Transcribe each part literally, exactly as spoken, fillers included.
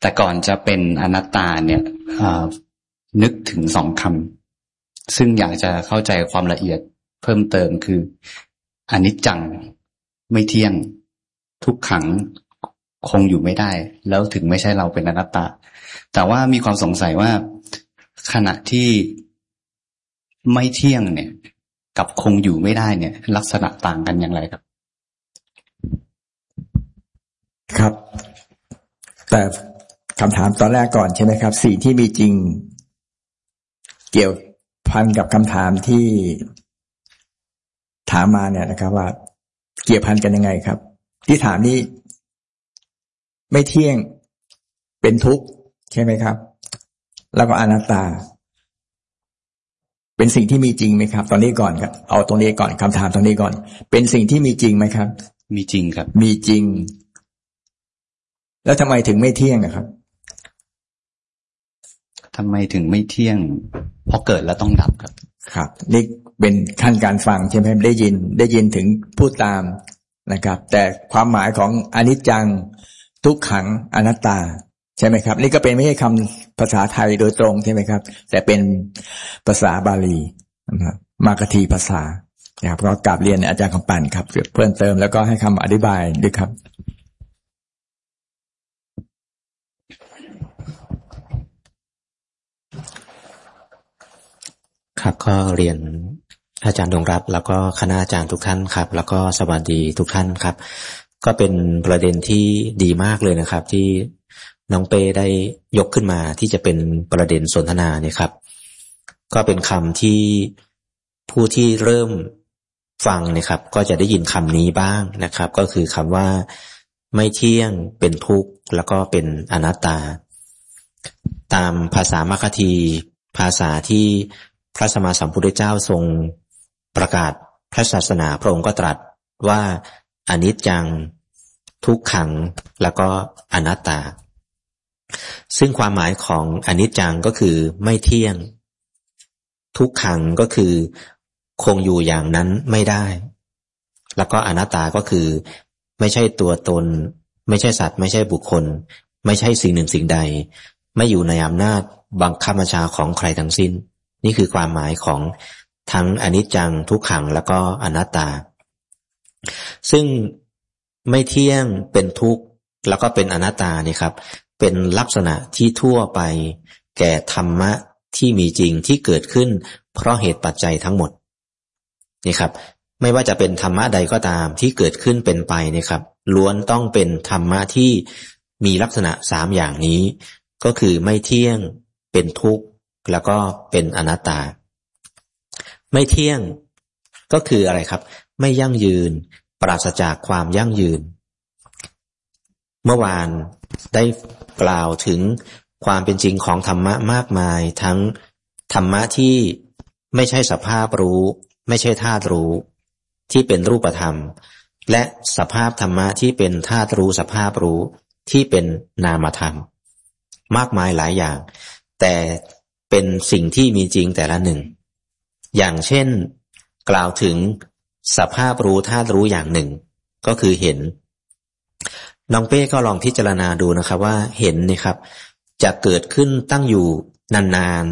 แต่ก่อนจะเป็นอนัตตาเนี่ยนึกถึงสองคำซึ่งอยากจะเข้าใจความละเอียดเพิ่มเติมคืออนิจจังไม่เที่ยงทุกขังคงอยู่ไม่ได้แล้วถึงไม่ใช่เราเป็นอนัตตาแต่ว่ามีความสงสัยว่าขณะที่ไม่เที่ยงเนี่ยกับคงอยู่ไม่ได้เนี่ยลักษณะต่างกันอย่างไรครับครับแต่คำถามตอนแรกก่อนใช่ไหมครับสิ่งที่มีจริงเกี่ยวพันกับคำถามที่ถามมาเนี่ยนะครับว่าเกี่ยวพันกันยังไงครับที่ถามนี้ไม่เที่ยงเป็นทุกข์ใช่ไหมครับแล้วก็อนัตตาเป็นสิ่งที่มีจริงไหมครับตอนนี้ก่อนครับเอาตรงนี้ก่อนคำถามตรงนี้ก่อนเป็นสิ่งที่มีจริงไหมครับมีจริงครับมีจริงแล้วทำไมถึงไม่เที่ยงนะครับทำไมถึงไม่เที่ยงเพราะเกิดแล้วต้องดับครับครับนี่เป็นขั้นการฟังใช่ไหมได้ยินได้ยินถึงพูดตามนะครับแต่ความหมายของอนิจจังทุกขังอนัตตาใช่ไหมครับนี่ก็เป็นไม่ใช่คำภาษาไทยโดยตรงใช่ไหมครับแต่เป็นภาษาบาลีนะครับมากทีภาษานะครับก็กราบเรียนอาจารย์คำปั่นครับเพิ่มเติมแล้วก็ให้คำอธิบายด้วยครับครับก็เรียนอาจารย์ดวงรัตน์แล้วก็คณะอาจารย์ทุกท่านครับแล้วก็สวัสดีทุกท่านครับก็เป็นประเด็นที่ดีมากเลยนะครับที่น้องเป้ได้ยกขึ้นมาที่จะเป็นประเด็นสนทนาเนี่ยครับก็เป็นคำที่ผู้ที่เริ่มฟังเนี่ยครับก็จะได้ยินคำนี้บ้างนะครับก็คือคำว่าไม่เที่ยงเป็นทุกข์แล้วก็เป็นอนัตตาตามภาษามคทีภาษาที่พระสัมมาสัมพุทธเจ้าทรงประกาศพระศาสนาพระองค์ก็ตรัสว่าอนิจจังทุกขังแล้วก็อนัตตาซึ่งความหมายของอนิจจังก็คือไม่เที่ยงทุกขังก็คือคงอยู่อย่างนั้นไม่ได้แล้วก็อนัตตาก็คือไม่ใช่ตัวตนไม่ใช่สัตว์ไม่ใช่บุคคลไม่ใช่สิ่งหนึ่งสิ่งใดไม่อยู่ในอำนาจบังคับบัญชาของใครทั้งสิ้นนี่คือความหมายของทั้งอนิจจังทุกขังแล้วก็อนัตตาซึ่งไม่เที่ยงเป็นทุกข์แล้วก็เป็นอนัตตานี่ครับเป็นลักษณะที่ทั่วไปแก่ธรรมะที่มีจริงที่เกิดขึ้นเพราะเหตุปัจจัยทั้งหมดนี่ครับไม่ว่าจะเป็นธรรมะใดก็ตามที่เกิดขึ้นเป็นไปนี่ครับล้วนต้องเป็นธรรมะที่มีลักษณะสามอย่างนี้ก็คือไม่เที่ยงเป็นทุกข์แล้วก็เป็นอนัตตาไม่เที่ยงก็คืออะไรครับไม่ยั่งยืนปราศจากความยั่งยืนเมื่อวานได้กล่าวถึงความเป็นจริงของธรรมะมากมายทั้งธรรมะที่ไม่ใช่สภาพรู้ไม่ใช่ธาตุรู้ที่เป็นรูปธรรมและสภาพธรรมะที่เป็นธาตุรู้สภาพรู้ที่เป็นนามธรรมมากมายหลายอย่างแต่เป็นสิ่งที่มีจริงแต่ละหนึ่งอย่างเช่นกล่าวถึงสภาพรู้ธาตุรู้อย่างหนึ่งก็คือเห็นน้องเป้ก็ลองพิจารณาดูนะครับว่าเห็นนี่ครับจะเกิดขึ้นตั้งอยู่นาน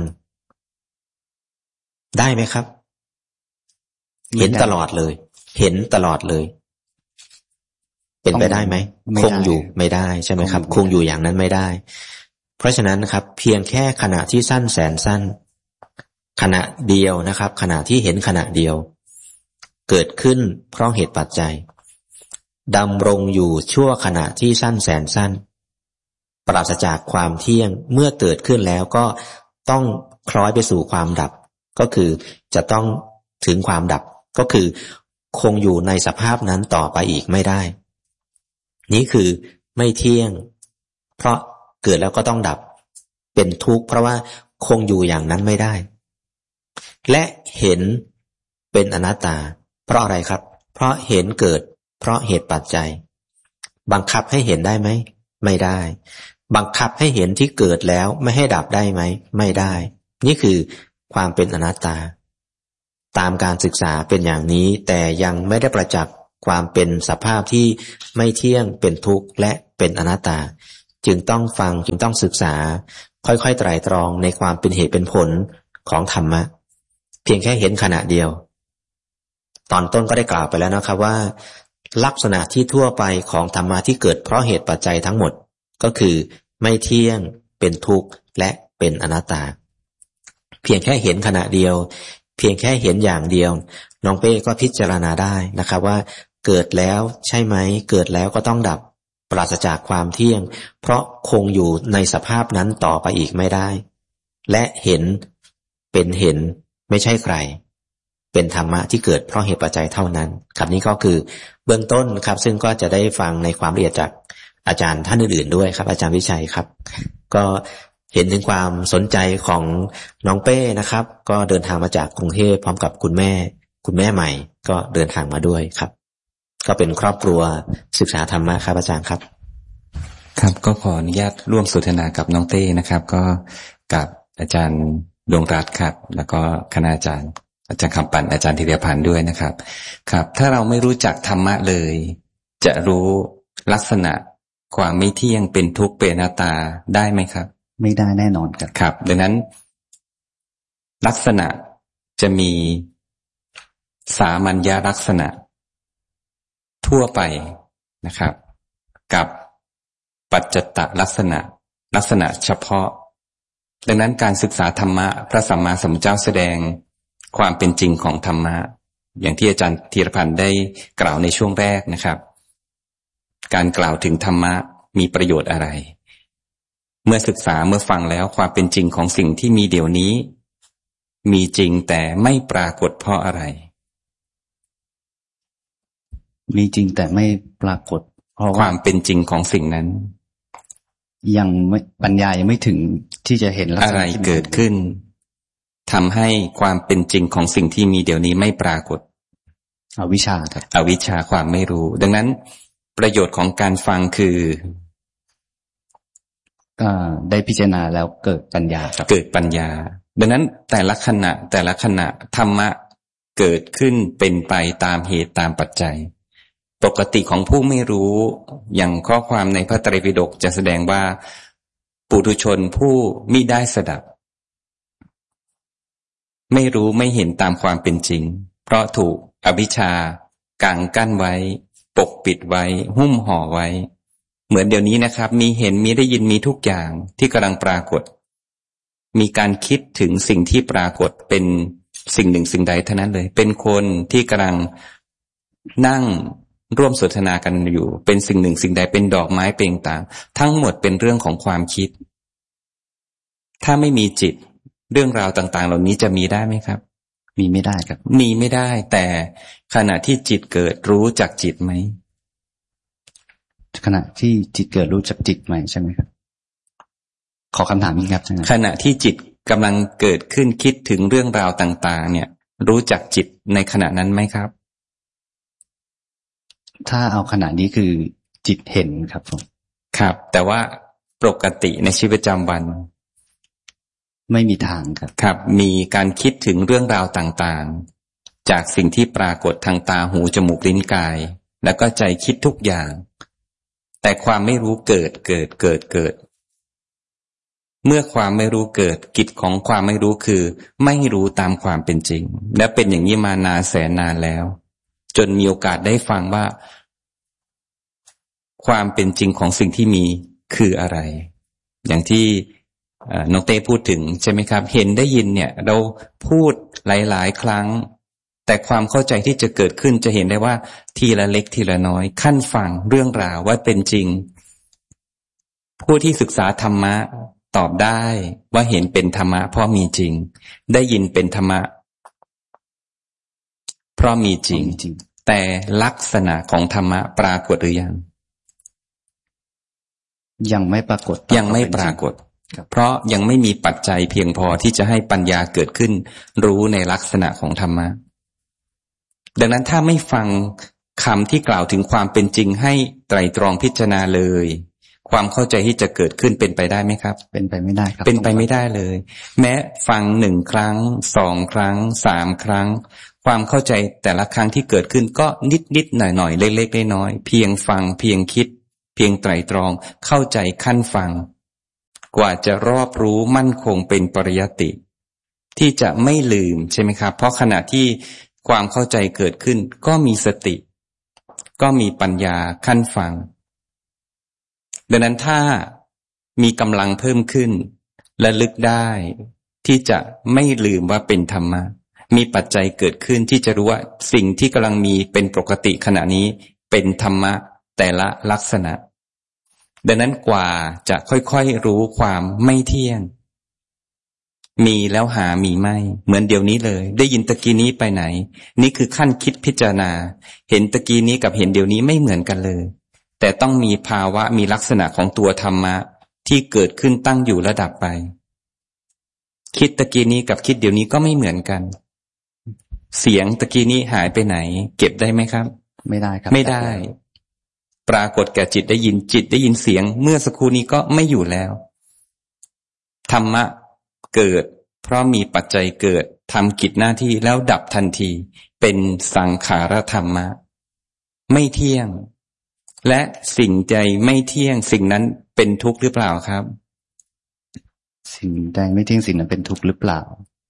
ๆได้ไหมครับเห็นตลอดเลยเห็นตลอดเลยเป็นไปได้ไหมคงอยู่ไม่ได้ใช่ไหมครับคงอยู่อย่างนั้นไม่ได้เพราะฉะนั้นนะครับเพียงแค่ขณะที่สั้นแสนสั้นขณะเดียวนะครับขณะที่เห็นขณะเดียวเกิดขึ้นเพราะเหตุปัจจัยดำรงอยู่ชั่วขณะที่สั้นแสนสั้นปราศจากความเที่ยงเมื่อเกิดขึ้นแล้วก็ต้องคล้อยไปสู่ความดับก็คือจะต้องถึงความดับก็คือคงอยู่ในสภาพนั้นต่อไปอีกไม่ได้นี่คือไม่เที่ยงเพราะเกิดแล้วก็ต้องดับเป็นทุกข์เพราะว่าคงอยู่อย่างนั้นไม่ได้และเห็นเป็นอนัตตาเพราะอะไรครับเพราะเห็นเกิดเพราะเหตุปัจจัยบังคับให้เห็นได้ไหมไม่ได้บังคับให้เห็นที่เกิดแล้วไม่ให้ดับได้ไหมไม่ได้นี่คือความเป็นอนัตตาตามการศึกษาเป็นอย่างนี้แต่ยังไม่ได้ประจักษ์ความเป็นสภาพที่ไม่เที่ยงเป็นทุกข์และเป็นอนัตตาจึงต้องฟังจึงต้องศึกษาค่อยๆไตร่ตรองในความเป็นเหตุเป็นผลของธรรมะเพียงแค่เห็นขณะเดียวตอนต้นก็ได้กล่าวไปแล้วนะครับว่าลักษณะที่ทั่วไปของธรรมะที่เกิดเพราะเหตุปัจจัยทั้งหมดก็คือไม่เที่ยงเป็นทุกข์และเป็นอนัตตาเพียงแค่เห็นขณะเดียวเพียงแค่เห็นอย่างเดียวน้องเป้ก็พิจารณาได้นะครับว่าเกิดแล้วใช่ไหมเกิดแล้วก็ต้องดับปราศจากความเที่ยงเพราะคงอยู่ในสภาพนั้นต่อไปอีกไม่ได้และเห็นเป็นเห็นไม่ใช่ใครเป็นธรรมะที่เกิดเพราะเหตุปัจจัยเท่านั้นครับนี้ก็คือเบื้องต้นครับซึ่งก็จะได้ฟังในความละเอียดจากอาจารย์ท่านอื่นๆด้วยครับอาจารย์วิชัยครับก็เห็นถึงความสนใจของน้องเป้นะครับก็เดินทางมาจากกรุงเทพพร้อมกับคุณแม่คุณแม่ใหม่ก็เดินทางมาด้วยครับก็เป็นครอบครัวศึกษาธรรมะครับอาจารย์ครับครับก็ขออนุญาตร่วมสนทนากับน้องเต้นะครับก็กับอาจารย์ดวงรัตน์ครับแล้วก็คณาจารย์อาจารย์คำปั่นอาจารย์ธีรพันธ์ด้วยนะครับครับถ้าเราไม่รู้จักธรรมะเลยจะรู้ลักษณะความไม่เที่ยงเป็นทุกข์เป็นอนัตตาได้ไหมครับไม่ได้แน่นอนครับครับดังนั้นลักษณะจะมีสามัญญลักษณะทั่วไปนะครับกับปัจจตลักษณะลักษณะเฉพาะดังนั้นการศึกษาธรรมะพระสัมมาสัมพุทธเจ้าแสดงความเป็นจริงของธรรมะอย่างที่อาจารย์ธีรพันธ์ได้กล่าวในช่วงแรกนะครับการกล่าวถึงธรรมะมีประโยชน์อะไรเมื่อศึกษาเมื่อฟังแล้วความเป็นจริงของสิ่งที่มีเดี๋ยวนี้มีจริงแต่ไม่ปรากฏเพราะอะไรมีจริงแต่ไม่ปรากฏเพราะความเป็นจริงของสิ่งนั้นยังไม่ปัญญายังไม่ถึงที่จะเห็นอะไรเกิดขึ้นทำให้ความเป็นจริงของสิ่งที่มีเดี๋ยวนี้ไม่ปรากฏอวิชชาครับอวิชชาความไม่รู้ดังนั้นประโยชน์ของการฟังคือก็ได้พิจารณาแล้วเกิดปัญญาครับเกิดปัญญาดังนั้นแต่ละขณะแต่ละขณะธรรมะเกิดขึ้นเป็นไปตามเหตุตามปัจจัยปกติของผู้ไม่รู้อย่างข้อความในพระไตรปิฎกจะแสดงว่าปุถุชนผู้มิได้สดับไม่รู้ไม่เห็นตามความเป็นจริงเพราะถูกอวิชชากังกั้นไว้ปกปิดไว้หุ้มห่อไว้เหมือนเดี๋ยวนี้นะครับมีเห็นมีได้ยินมีทุกอย่างที่กำลังปรากฏมีการคิดถึงสิ่งที่ปรากฏเป็นสิ่งหนึ่งสิ่งใดเท่านั้นเลยเป็นคนที่กำลังนั่งร่วมสนทนากันอยู่เป็นสิ่งหนึ่งสิ่งใดเป็นดอกไม้เปล่งต่างทั้งหมดเป็นเรื่องของความคิดถ้าไม่มีจิตเรื่องราวต่างๆเหล่านี้จะมีได้ไหมครับมีไม่ได้ครับมีไม่ได้แต่ขณะที่จิตเกิดรู้จักจิตไหมขณะที่จิตเกิดรู้จักจิตไหมใช่ไหมครับขอคำถามนี้ครับขณะที่จิตกำลังเกิดขึ้นคิดถึงเรื่องราวต่างๆเนี่ยรู้จักจิตในขณะนั้นไหมครับถ้าเอาขณะนี้คือจิตเห็นครับผมครับแต่ว่าปกติในชีวิตประจำวันไม่มีทางครับครับมีการคิดถึงเรื่องราวต่างๆจากสิ่งที่ปรากฏทางตาหูจมูกลิ้นกายแล้วก็ใจคิดทุกอย่างแต่ความไม่รู้เกิดเกิดเกิดเกิดเมื่อความไม่รู้เกิดกิจของความไม่รู้คือไม่รู้ตามความเป็นจริงและเป็นอย่างนี้มานานแสนนานแล้วจนมีโอกาสได้ฟังว่าความเป็นจริงของสิ่งที่มีคืออะไรอย่างที่น้องเต้พูดถึงใช่ไหมครับเห็นได้ยินเนี่ยเราพูดหลายๆครั้งแต่ความเข้าใจที่จะเกิดขึ้นจะเห็นได้ว่าทีละเล็กทีละน้อยขั้นฟังเรื่องราวว่าเป็นจริงผู้ที่ศึกษาธรรมะตอบได้ว่าเห็นเป็นธรรมะเพราะมีจริงได้ยินเป็นธรรมะเพราะมีจริงแต่ลักษณะของธรรมะปรากฏหรือยังยังไม่ปรากฏยังไม่ปรากฏเพราะยังไม่มีปัจจัยเพียงพอที่จะให้ปัญญาเกิดขึ้นรู้ในลักษณะของธรรมะดังนั้นถ้าไม่ฟังคำที่กล่าวถึงความเป็นจริงให้ไตร่ตรองพิจารณาเลยความเข้าใจที่จะเกิดขึ้นเป็นไปได้ไหมครับเป็นไปไม่ได้ครับเป็นไปไม่ได้เลยแม้ฟังหนึ่งครั้งสองครั้งสามครั้งความเข้าใจแต่ละครั้งที่เกิดขึ้นก็นิดๆหน่อยๆเล็กๆน้อยๆเพียงฟังเพียงคิดเพียงไตร่ตรองเข้าใจขั้นฟังกว่าจะรอบรู้มั่นคงเป็นปริยัติที่จะไม่ลืมใช่ไหมครับเพราะขณะที่ความเข้าใจเกิดขึ้นก็มีสติก็มีปัญญาขั้นฟังดังนั้นถ้ามีกำลังเพิ่มขึ้นและลึกได้ที่จะไม่ลืมว่าเป็นธรรมะมีปัจจัยเกิดขึ้นที่จะรู้ว่าสิ่งที่กำลังมีเป็นปกติขณะนี้เป็นธรรมะแต่ละลักษณะดังนั้นกว่าจะค่อยๆรู้ความไม่เที่ยงมีแล้วหามีไม่เหมือนเดี๋ยวนี้เลยได้ยินตะกี้นี้ไปไหนนี่คือขั้นคิดพิจารณาเห็นตะกี้นี้กับเห็นเดี๋ยวนี้ไม่เหมือนกันเลยแต่ต้องมีภาวะมีลักษณะของตัวธรรมะที่เกิดขึ้นตั้งอยู่ระดับไปคิดตะกี้นี้กับคิดเดี๋ยวนี้ก็ไม่เหมือนกันเสียงตะกี้นี้หายไปไหนเก็บได้ไหมครับไม่ได้ครับไม่ได้ปรากฏแก่จิตได้ยินจิตได้ยินเสียงเมื่อสักครู่นี้ก็ไม่อยู่แล้วธรรมะเกิดเพราะมีปัจจัยเกิดทำกิจหน้าที่แล้วดับทันทีเป็นสังขารธรรมะไม่เที่ยงและสิ่งใดไม่เที่ยงสิ่งนั้นเป็นทุกข์หรือเปล่าครับสิ่งใดไม่เที่ยงสิ่งนั้นเป็นทุกข์หรือเปล่า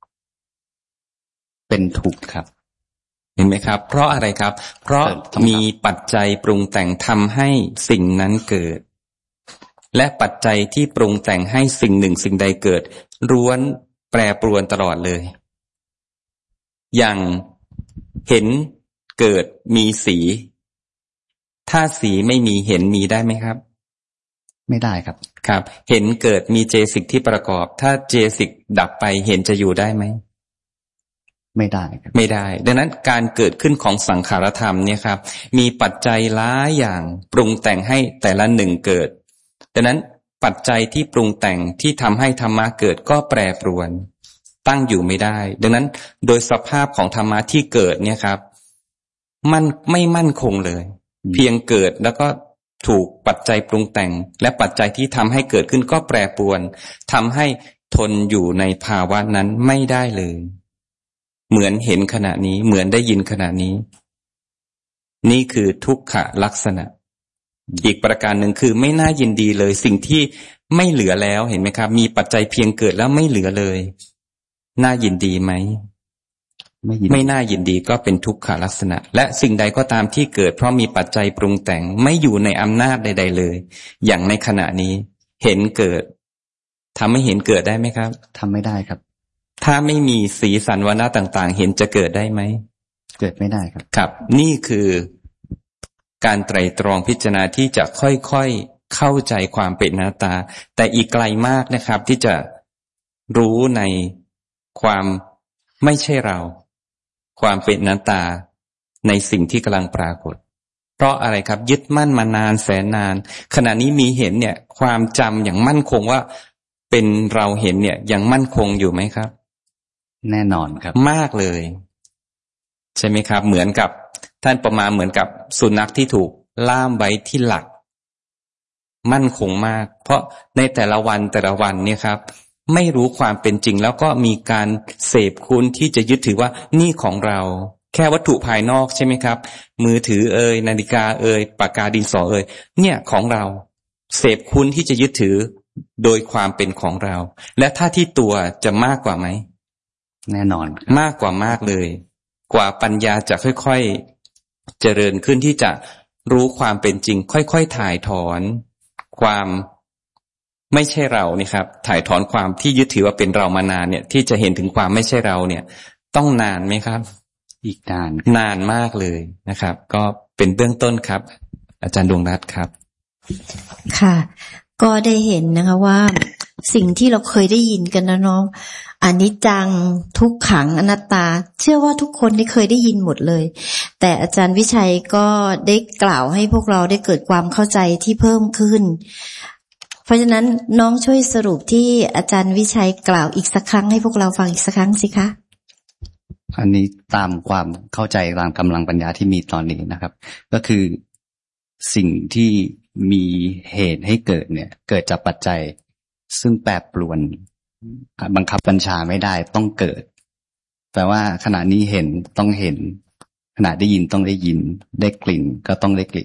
เป็นทุกข์ครับเห็นไหมครับเพราะอะไรครับเพราะมีปัจจัยปรุงแต่งทำให้สิ่งนั้นเกิดและปัจจัยที่ปรุงแต่งให้สิ่งหนึ่งสิ่งใดเกิดล้วนแปรปรวนตลอดเลยอย่างเห็นเกิดมีสีถ้าสีไม่มีเห็นมีได้ไหมครับไม่ได้ครับครับเห็นเกิดมีเจสิกที่ประกอบถ้าเจสิกดับไปเห็นจะอยู่ได้ไหมไม่ได้ครับไม่ได้ดังนั้นการเกิดขึ้นของสังขารธรรมเนี่ยครับมีปัจจัยหลายอย่างปรุงแต่งให้แต่ละหนึ่งเกิดดังนั้นปัจจัยที่ปรุงแต่งที่ทำให้ธรรมะเกิดก็แปรปรวนตั้งอยู่ไม่ได้ดังนั้นโดยสภาพของธรรมะที่เกิดเนี่ยครับมันไม่มั่นคงเลยเพียงเกิดแล้วก็ถูกปัจจัยปรุงแต่งและปัจจัยที่ทำให้เกิดขึ้นก็แปรปรวนทำให้ทนอยู่ในภาวะนั้นไม่ได้เลยเหมือนเห็นขณะนี้เหมือนได้ยินขณะนี้นี่คือทุกขลักษณะอีกประการหนึ่งคือไม่น่ายินดีเลยสิ่งที่ไม่เหลือแล้วเห็นไหมครับมีปัจจัยเพียงเกิดแล้วไม่เหลือเลยน่ายินดีไหมไม่ไม่น่ายินดีก็เป็นทุกขลักษณะและสิ่งใดก็ตามที่เกิดเพราะมีปัจจัยปรุงแต่งไม่อยู่ในอำนาจใดๆเลยอย่างในขณะนี้เห็นเกิดทำให้เห็นเกิดได้ไหมครับทำไม่ได้ครับถ้าไม่มีสีสันวรรณะต่างๆเห็นจะเกิดได้ไหมเกิดไม่ได้ครับครับนี่คือการไตร่ตรองพิจารณาที่จะค่อยๆเข้าใจความเป็นอนัตตาแต่อีกไกลมากนะครับที่จะรู้ในความไม่ใช่เราความเป็นอนัตตาในสิ่งที่กำลังปรากฏเพราะอะไรครับยึดมั่นมานานแสนนานขณะนี้มีเห็นเนี่ยความจำอย่างมั่นคงว่าเป็นเราเห็นเนี่ยยังมั่นคงอยู่ไหมครับแน่นอนครับมากเลยใช่ไหมครับเหมือนกับท่านประมาณเหมือนกับสุนัขที่ถูกล่ามไว้ที่หลักมั่นคงมากเพราะในแต่ละวันแต่ละวันเนี่ยครับไม่รู้ความเป็นจริงแล้วก็มีการเสพคุณที่จะยึดถือว่านี่ของเราแค่วัตถุภายนอกใช่ไหมครับมือถือเอ่ยนาฬิกาเอ่ยปากกาดินสอเอ่ยเนี่ยของเราเสพคุณที่จะยึดถือโดยความเป็นของเราและถ้าที่ตัวจะมากกว่าไหมแน่นอนมากกว่ามากเลยกว่าปัญญาจะค่อยๆเจริญขึ้นที่จะรู้ความเป็นจริงค่อยๆถ่ายถอนความไม่ใช่เรานี่ครับถ่ายถอนความที่ยึดถือว่าเป็นเรามานานเนี่ยที่จะเห็นถึงความไม่ใช่เราเนี่ยต้องนานไหมครับอีกนานนานมากเลยนะครับก็เป็นเบื้องต้นครับอาจารย์ดวงรัตน์ครับค่ะก็ได้เห็นนะคะว่าสิ่งที่เราเคยได้ยินกันนะน้องอนิจจังทุกขังอนัตตาเชื่อว่าทุกคนได้เคยได้ยินหมดเลยแต่อาจารย์วิชัยก็ได้กล่าวให้พวกเราได้เกิดความเข้าใจที่เพิ่มขึ้นเพราะฉะนั้นน้องช่วยสรุปที่อาจารย์วิชัยกล่าวอีกสักครั้งให้พวกเราฟังอีกสักครั้งสิคะอันนี้ตามความเข้าใจตามกำลังปัญญาที่มีตอนนี้นะครับก็คือสิ่งที่มีเหตุให้เกิดเนี่ยเกิดจากปัจจัยซึ่งแปรปรวนบังคับบัญชาไม่ได้ต้องเกิดแปลว่าขณะนี้เห็นต้องเห็นขณะได้ยินต้องได้ยินได้กลิ่นก็ต้องได้กลิ่น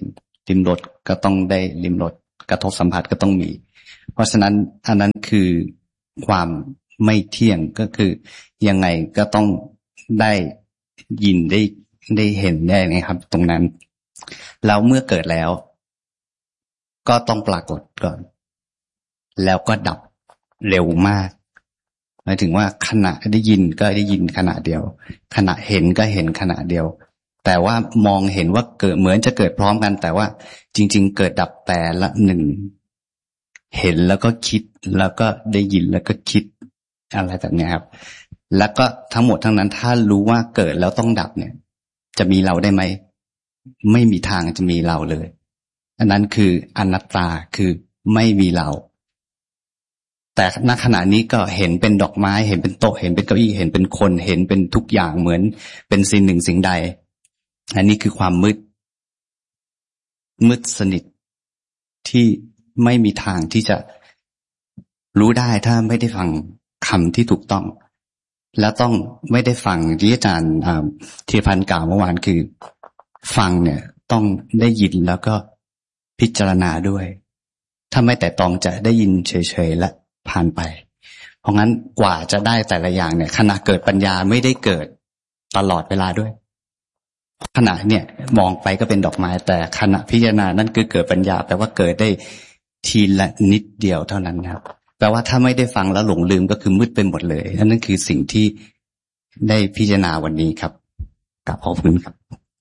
ลิ้มรสก็ต้องได้ลิ้มรสกระทบสัมผัสก็ต้องมีเพราะฉะนั้นอันนั้นคือความไม่เที่ยงก็คือยังไงก็ต้องได้ยินได้ได้เห็นได้นะครับตรงนั้นแล้วเมื่อเกิดแล้วก็ต้องปรากฏก่อนแล้วก็ดับเร็วมากหมายถึงว่าขณะได้ยินก็ได้ยินขณะเดียวขณะเห็นก็เห็นขณะเดียวแต่ว่ามองเห็นว่าเกิดเหมือนจะเกิดพร้อมกันแต่ว่าจริงๆเกิดดับแต่ละหนึ่งเห็นแล้วก็คิดแล้วก็ได้ยินแล้วก็คิดอะไรแบบนี้ครับแล้วก็ทั้งหมดทั้งนั้นถ้ารู้ว่าเกิดแล้วต้องดับเนี่ยจะมีเราได้ไหมไม่มีทางจะมีเราเลยอันนั้นคืออนัตตาคือไม่มีเราแต่ณขณะนี้ก็เห็นเป็นดอกไม้เห็นเป็นโต๊ะเห็นเป็นเก้าอี้เห็นเป็นคนเห็นเป็นทุกอย่างเหมือนเป็นสิ่งหนึ่งสิ่งใดอันนี้คือความมืดมืดสนิทที่ไม่มีทางที่จะรู้ได้ถ้าไม่ได้ฟังคำที่ถูกต้องแล้วต้องไม่ได้ฟังที่อาจารย์ธีรพันธ์กล่าวเมื่อวานคือฟังเนี่ยต้องได้ยินแล้วก็พิจารณาด้วยถ้าไม่แต่ตองจะได้ยินเฉยๆและผ่านไปเพราะงั้นกว่าจะได้แต่ละอย่างเนี่ยขณะเกิดปัญญาไม่ได้เกิดตลอดเวลาด้วยขณะเนี่ยมองไปก็เป็นดอกไม้แต่ขณะพิจารณานั่นคือเกิดปัญญาแปลว่าเกิดได้ทีละนิดเดียวเท่านั้นครับแปลว่าถ้าไม่ได้ฟังแล้วหลงลืมก็คือมืดไปหมดเลยนั่นคือสิ่งที่ได้พิจารณาวันนี้ครับกราบขอบคุณครับ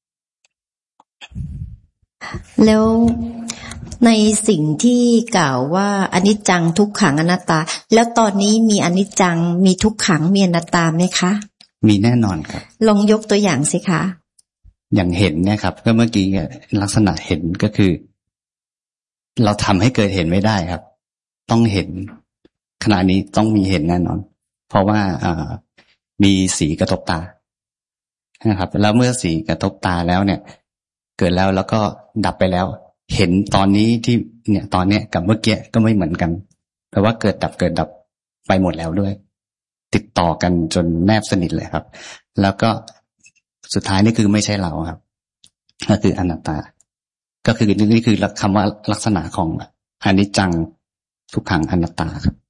แล้วในสิ่งที่กล่าวว่าอนิจจังทุกขังอนัตตาแล้วตอนนี้มีอนิจจังมีทุกขังมีอนัตตาไหมคะมีแน่นอนครับลองยกตัวอย่างสิคะอย่างเห็นเนี่ยครับก็เมื่อกี้ลักษณะเห็นก็คือเราทำให้เกิดเห็นไม่ได้ครับต้องเห็นขณะนี้ต้องมีเห็นแน่นอนเพราะว่าอ่ามีสีกระทบตานะครับแล้วเมื่อสีกระทบตาแล้วเนี่ยเกิดแล้วแล้วก็ดับไปแล้วเห็นตอนนี้ที่เนี่ยตอนเนี้ยกับเมื่อกี้ก็ไม่เหมือนกันแปลว่าเกิดดับเกิดดับไปหมดแล้วด้วยติดต่อกันจนแนบสนิทเลยครับแล้วก็สุดท้ายนี่คือไม่ใช่เราครับก็คืออนัตตาก็คือนี่คือคำว่าลักษณะของอนิจจังทุกขังอนัตตาครับ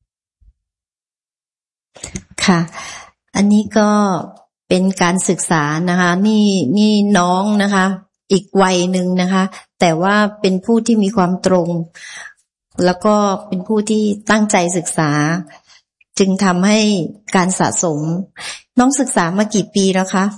ค่ะอันนี้ก็เป็นการศึกษานะคะนี่นี่น้องนะคะอีกวัยหนึ่งนะคะแต่ว่าเป็นผู้ที่มีความตรงแล้วก็เป็นผู้ที่ตั้งใจศึกษาจึงทำให้การสะสมน้องศึกษามากี่ปีแล้วคะ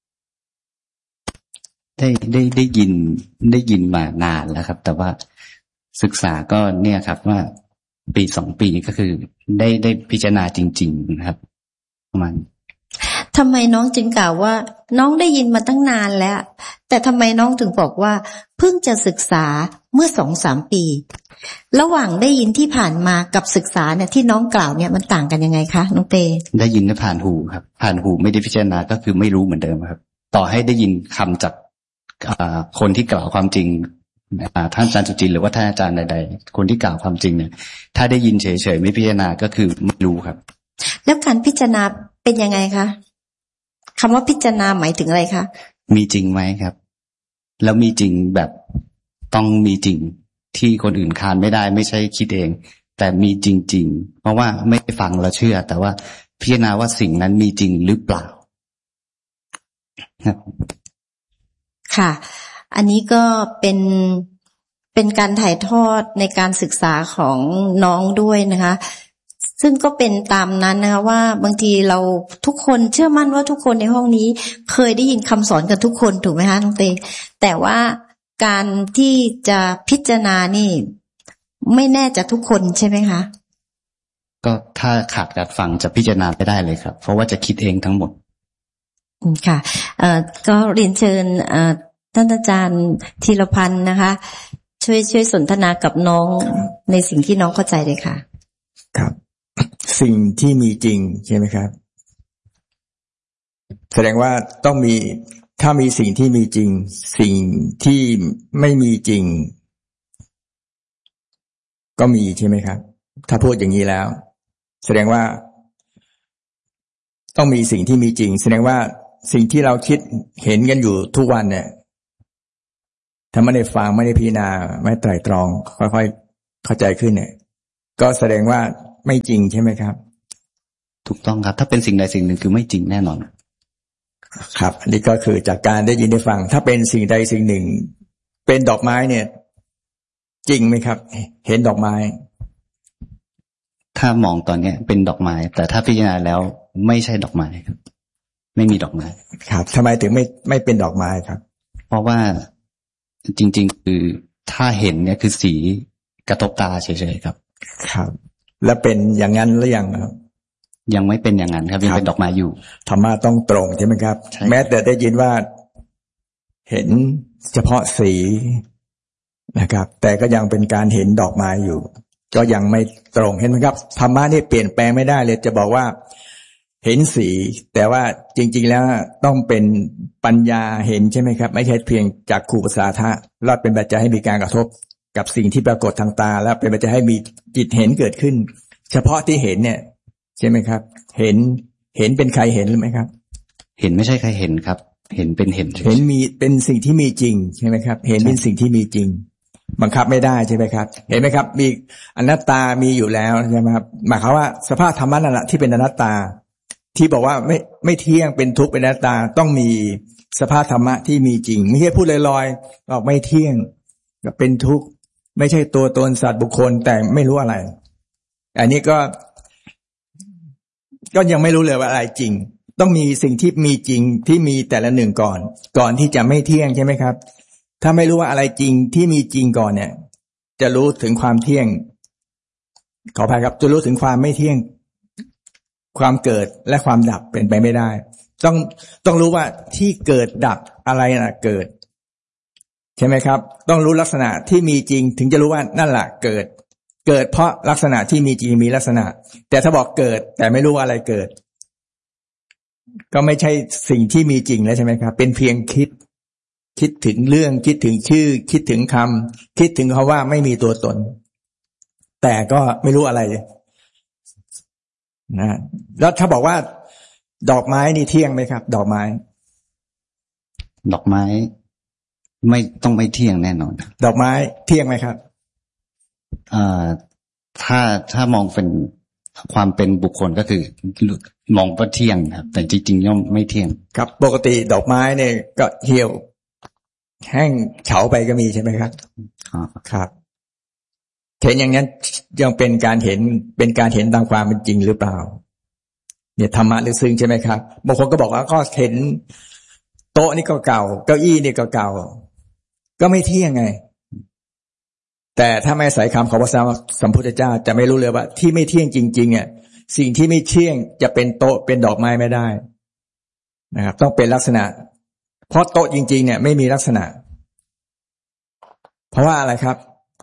ได้ได้ได้ยินได้ยินมานานแล้วครับแต่ว่าศึกษาก็เนี่ยครับว่าปีสองปีก็คือได้ได้พิจารณาจริงๆนะครับประมาณทำไมน้องจึงกล่าวว่าน้องได้ยินมาตั้งนานแล้วแต่ทำไมน้องถึงบอกว่าเพิ่งจะศึกษาเมื่อสองสามปีระหว่างได้ยินที่ผ่านมากับศึกษาเนี่ยที่น้องกล่าวเนี่ยมันต่างกันยังไงคะน้องเตได้ยินผ่านหูครับผ่านหูไม่ได้พิจารณาก็คือไม่รู้เหมือนเดิมครับต่อให้ได้ยินคำจากคนที่กล่าวความจริงท่านอาจารย์สุจินต์หรือว่าท่านอาจารย์ใดๆคนที่กล่าวความจริงเนี่ยถ้าได้ยินเฉยๆไม่พิจารณาก็คือไม่รู้ครับแล้วการพิจารณาเป็นยังไงคะคำว่าพิจารณาหมายถึงอะไรคะมีจริงไหมครับแล้วมีจริงแบบต้องมีจริงที่คนอื่นคานไม่ได้ไม่ใช่คิดเองแต่มีจริงๆเพราะว่าไม่ฟังแล้วเชื่อแต่ว่าพิจารณาว่าสิ่งนั้นมีจริงหรือเปล่าค่ะอันนี้ก็เป็นเป็นการถ่ายทอดในการศึกษาของน้องด้วยนะคะซึ่งก็เป็นตามนั้นนะคะว่าบางทีเราทุกคนเชื่อมั่นว่าทุกคนในห้องนี้เคยได้ยินคำสอนกันทุกคนถูกไหมคะน้องเตแต่ว่าการที่จะพิจารณานี่ไม่แน่จะทุกคนใช่ไหมคะก็ถ้าขาดการฟังจะพิจารณาไม่ได้เลยครับเพราะว่าจะคิดเองทั้งหมดค่ะเอ่อก็เรียนเชิญเอ่อท่านอาจารย์ธีรพันธ์นะคะช่วยช่วยสนทนากับน้องในสิ่งที่น้องเข้าใจเลยค่ะครับสิ่งที่มีจริงใช่ไหมครับแสดงว่าต้องมีถ้ามีสิ่งที่มีจริงสิ่งที่ไม่มีจริงก็มีใช่ไหมครับถ้าพูดอย่างนี้แล้วแสดงว่าต้องมีสิ่งที่มีจริงแสดงว่าสิ่งที่เราคิดเห็นกันอยู่ทุกวันเนี่ยถ้าไม่ได้ฟังไม่ได้พิจารณาไม่ไตร่ตรองค่อยๆเข้าใจขึ้นเนี่ยก็แสดงว่าไม่จริงใช่ไหมครับถูกต้องครับถ้าเป็นสิ่งใดสิ่งหนึ่งคือไม่จริงแน่นอนครับอันนี้ก็คือจากการได้ยินได้ฟังถ้าเป็นสิ่งใดสิ่งหนึ่งเป็นดอกไม้เนี่ยจริงไหมครับเห็นดอกไม้ถ้ามองตอนนี้เป็นดอกไม้แต่ถ้าพิจารณาแล้วไม่ใช่ดอกไม้ครับไม่มีดอกไม้ครับทำไมถึงไม่ไม่เป็นดอกไม้ครับเพราะว่าจริงๆคือถ้าเห็นเนี่ยคือสีกระทบตาเฉยๆครับครับแล้วเป็นอย่างนั้นหรือยังครับยังไม่เป็นอย่างนั้นครับยังเป็นดอกไม้อยู่ธรรมะต้องตรงใช่ไหมครับแม้แต่ได้ยินว่าเห็นเฉพาะสีนะครับแต่ก็ยังเป็นการเห็นดอกไม้อยู่ก็ยังไม่ตรงเห็นไหมครับธรรมะนี่เปลี่ยนแปลงไม่ได้เลยจะบอกว่าเห็นสีแต่ว่าจริงๆแล้วต้องเป็นปัญญาเห็นใช่ไหมครับไม่ใช่เพียงจากขูประสาทะรอดเป็นปัจจัยให้มีการกระทบกับสิ่งที่ปรากฏทางตาแล้วเป็นปัจจัยให้มีจิตเห็นเกิดขึ้นเฉพาะที่เห็นเนี่ยใช่ไหมครับเห็นเห็นเป็นใครเห็นหรือไหมครับเห็นไม่ใช่ใครเห็นครับเห็นเป็นเห็นเห็นมีเป็นสิ่งที่มีจริงใช่ไหมครับเห็นเป็นสิ่งที่มีจริงบังคับไม่ได้ใช่ไหมครับเห็นไหมครับมีอนัตตามีอยู่แล้วใช่ไหมครับหมายความว่าสภาพธรรมะนั่นแหละที่เป็นอนัตตาที่บอกว่าไม่ไม่เที่ยงเป็นทุกข์เป็นอนัตตาต้องมีสภาพธรรมะที่มีจริงไม่ใช่พูดลอยๆบอกไม่เที่ยงก็เป็นทุกข์ไม่ใช่ตัวตนสัตว์บุคคลแต่ไม่รู้อะไรอันนี้ก็ก็ยังไม่รู้เลยว่าอะไรจริงต้องมีสิ่งที่มีจริงที่มีแต่ละหนึ่งก่อนก่อนที่จะไม่เที่ยงใช่ไหมครับถ้าไม่รู้ว่าอะไรจริงที่มีจริงก่อนเนี่ยจะรู้ถึงความเที่ยงขออภัยครับจะรู้ถึงความไม่เที่ยงความเกิดและความดับเป็นไปไม่ได้ต้องต้องรู้ว่าที่เกิดดับอะไรน่ะเกิดใช่ไหมครับต้องรู้ลักษณะที่มีจริงถึงจะรู้ว่านั่นแหละเกิดเกิดเพราะลักษณะที่มีจริงมีลักษณะแต่ถ้าบอกเกิดแต่ไม่รู้ว่าอะไรเกิดก็ไม่ใช่สิ่งที่มีจริงแล้วใช่ไหมครับเป็นเพียงคิดคิดถึงเรื่องคิดถึงชื่อคิดถึงคำคิดถึงเขาว่าไม่มีตัวตนแต่ก็ไม่รู้อะไรนะแล้วถ้าบอกว่าดอกไม้นี่เที่ยงไหมครับดอกไม้ดอกไม้ไม่ต้องไม่เที่ยงแน่นอนดอกไม้เที่ยงไหมครับอ่าถ้าถ้ามองเป็นความเป็นบุคคลก็คือมองว่าเที่ยงครับแต่จริงๆย่อมไม่เที่ยงครับปกติดอกไม้เนี่ยก็เหี่ยวแห้งเฉาไปก็มีใช่ไหมครับครับเห็นอย่างนั้นยังเป็นการเห็นเป็นการเห็นตามความเป็นจริงหรือเปล่าเนี่ยธรรมะลึกซึ้งใช่ไหมครับบางคนก็บอกว่าก็เห็นโต๊ะนี่ก็เก่าเก้าอี้นี่ก็เก่าก็ไม่เที่ยงไงแต่ถ้าไม่ใส่คำของพระสัมพุทธเจ้าจะไม่รู้เลยว่าที่ไม่เที่ยงจริงๆอ่ะสิ่งที่ไม่เที่ยงจะเป็นโต๊ะเป็นดอกไม้ไม่ได้นะครับต้องเป็นลักษณะเพราะโต๊ะจริงๆเนี่ยไม่มีลักษณะเพราะว่าอะไรครับ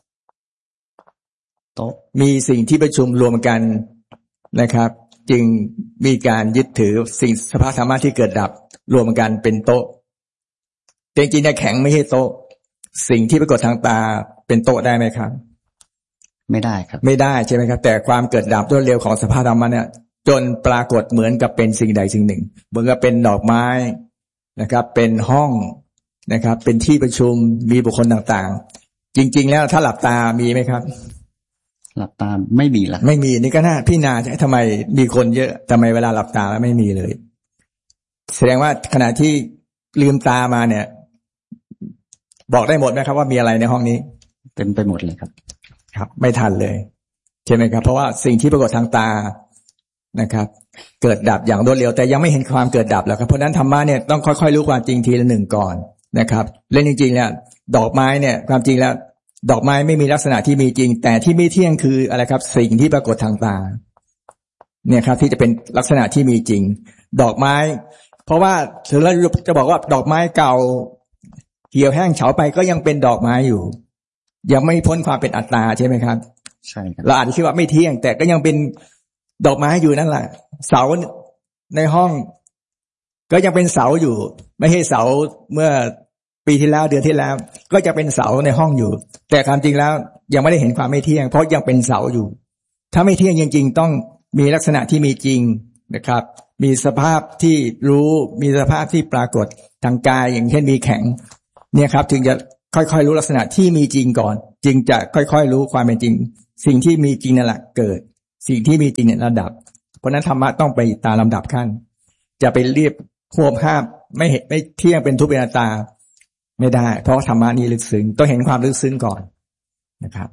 โต๊ะมีสิ่งที่ประชุมรวมกันนะครับจึงมีการยึดถือสิ่งสภาพธรรมะที่เกิดดับรวมกันเป็นโต๊ะแต่จริงๆเนี่ยแข็งไม่ใช่โต๊ะสิ่งที่ปรากฏทางตาเป็นโต๊ะได้ไหมครับไม่ได้ครับไม่ได้ใช่ไหมครับแต่ความเกิดดับรวดเร็วของสภาพธรรมะเนี่ยจนปรากฏเหมือนกับเป็นสิ่งใดสิ่งหนึ่งเหมือนกับเป็นดอกไม้นะครับเป็นห้องนะครับเป็นที่ประชุมมีบุคคลต่างๆจริงๆแล้วถ้าหลับตามีไหมครับหลับตาไม่มีละไม่มีนี่ก็น่าพี่นาใช่ทำไมมีคนเยอะทำไมเวลาหลับตาแล้วไม่มีเลยแสดงว่าขณะที่ลืมตามาเนี่ยบอกได้หมดไหมครับว่ามีอะไรในห้องนี้เต็มไปหมดเลยครับครับไม่ทันเลยใช่ไหมครับเพราะว่าสิ่งที่ปรากฏทางตานะครับเกิดดับอย่างรวดเร็วแต่ยังไม่เห็นความเกิดดับแล้วครับเพราะนั้นธรรมะเนี่ยต้องค่อยๆรู้ความจริงทีละหนึ่งก่อนนะครับเล่นจริงๆเนี่ยดอกไม้เนี่ยความจริงแล้วดอกไม้ไม่มีลักษณะที่มีจริงแต่ที่ไม่เที่ยงคืออะไรครับสิ่งที่ปรากฏทางตาเนี่ยครับที่จะเป็นลักษณะที่มีจริงดอกไม้เพราะว่าถึงเราจะบอกว่าดอกไม้เก่าเหี่ยวแห้งเฉาไปก็ยังเป็นดอกไม้อยู่ยังไม่พ้นความเป็นอัตตาใช่ไหมครับใช่ครับเราอาจจะคิดว่าไม่เที่ยงแต่ก็ยังเป็นดอกไม้อยู่นั่นแหละเสาในห้องก็ยังเป็นเสาอยู่ไม่ใช่เสาเมื่อปีที่แล้วเดือนที่แล้วก็จะเป็นเสาในห้องอยู่แต่ความจริงแล้วยังไม่ได้เห็นความไม่เที่ยงเพราะยังเป็นเสาอยู่ถ้าไม่เที่ยงจริงๆต้องมีลักษณะที่มีจริงนะครับมีสภาพที่รู้มีสภาพที่ปรากฏทางกายอย่างเช่นมีแข็งเนี่ยครับถึงจะค่อยๆรู้ลักษณะที่มีจริงก่อนจึงจะค่อยๆรู้ความเป็นจริงสิ่งที่มีจริงนั่นแหละเกิดสิ่งที่มีจริงเนี่ยระดับเพราะนั้นธรรมะต้องไปตามลำดับขั้นจะไปเรียบควบห้ามไม่เห็นไม่เที่ยงเป็นทุกข์เป็นอนัตตาไม่ได้เพราะธรรมะนี้ลึกซึ้งต้องเห็นความลึกซึ้งก่อนนะครับ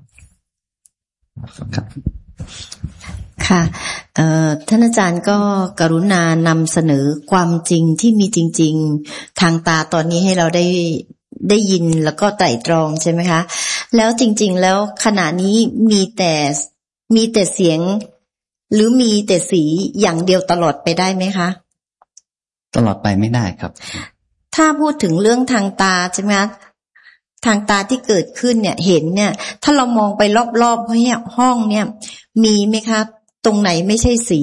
ค่ะเอ่อท่านอาจารย์ก็กรุณานำเสนอความจริงที่มีจริงๆทางตาตอนนี้ให้เราได้ได้ยินแล้วก็ไตร่ตรองใช่ไหมคะแล้วจริงๆแล้วขณะนี้มีแต่มีแต่เสียงหรือมีแต่สีอย่างเดียวตลอดไปได้ไหมคะตลอดไปไม่ได้ครับถ้าพูดถึงเรื่องทางตาใช่ไหมคะทางตาที่เกิดขึ้นเนี่ยเห็นเนี่ยถ้าเรามองไปรอบๆห้องเนี่ยมีไหมคะตรงไหนไม่ใช่สี